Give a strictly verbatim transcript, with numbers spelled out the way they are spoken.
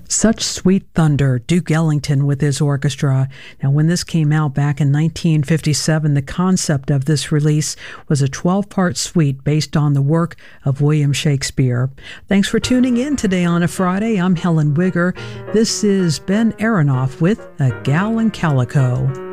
Such Sweet Thunder, Duke Ellington with his orchestra. Now, when this came out back in nineteen fifty-seven, the concept of this release was a twelve-part suite based on the work of William Shakespeare. Thanks for tuning in today on a Friday. I'm Helen Wigger. This is Ben Aronoff with A Gal in Calico.